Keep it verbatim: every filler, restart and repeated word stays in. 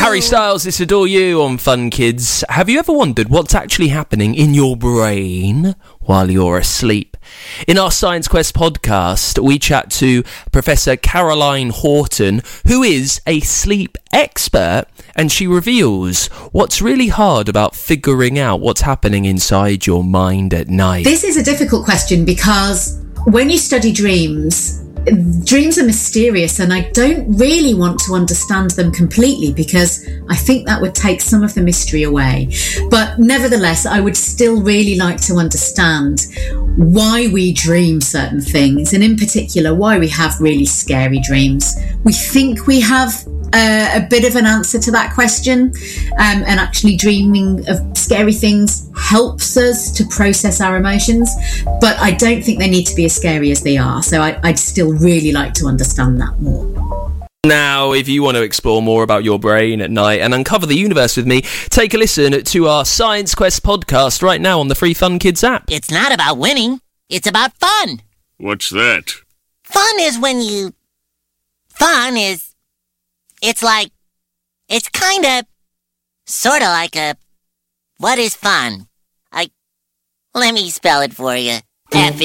Harry Styles, it's Adore You on Fun Kids. Have you ever wondered what's actually happening in your brain while you're asleep? In our Science Quest podcast, we chat to Professor Caroline Horton, who is a sleep expert, and she reveals what's really hard about figuring out what's happening inside your mind at night. This is a difficult question because when you study dreams, dreams are mysterious, and I don't really want to understand them completely because I think that would take some of the mystery away. But nevertheless, I would still really like to understand why we dream certain things, and in particular, why we have really scary dreams. We think we have uh, a bit of an answer to that question, um, and actually dreaming of scary things helps us to process our emotions, but I don't think they need to be as scary as they are. So I, I'd still really like to understand that more. Now, if you want to explore more about your brain at night and uncover the universe with me, take a listen to our Science Quest podcast right now on the free Fun Kids app. It's not about winning. It's about fun. What's that? Fun is when you... Fun is... It's like... It's kind of... Sort of like a... What is fun? I... Let me spell it for you. F